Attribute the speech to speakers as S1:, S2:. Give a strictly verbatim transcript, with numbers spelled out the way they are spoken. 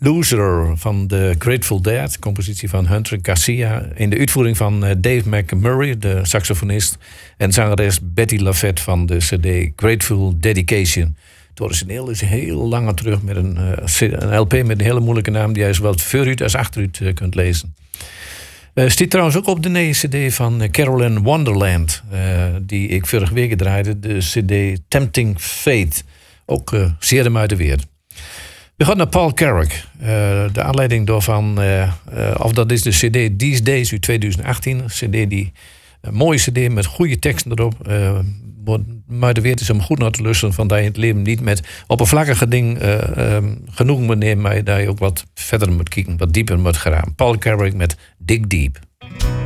S1: Loser van de Grateful Dead, compositie van Hunter Garcia, in de uitvoering van Dave McMurray, de saxofonist, en zangeres Betty Lafette van de cd Grateful Dedication. Het origineel is heel lang terug met een, een L P met een hele moeilijke naam die je zowel vooruit als achteruit kunt lezen. Uh, stiet trouwens ook op de nieuwe cd van Carolyn Wonderland, uh, die ik vorige week draaide, de cd Tempting Fate. Ook uh, zeer hem uit de weer. We gaan naar Paul Carrack. Uh, de aanleiding daarvan, uh, uh, of dat is de cd These Days uit twintig achttien. Een cd die, een mooie cd met goede teksten erop. Uh, maar de weer is om goed naar te luisteren, van dat je het leven niet met oppervlakkige dingen uh, um, genoeg moet nemen, maar dat je ook wat verder moet kijken, wat dieper moet gaan. Paul Carrack met Dig Deep.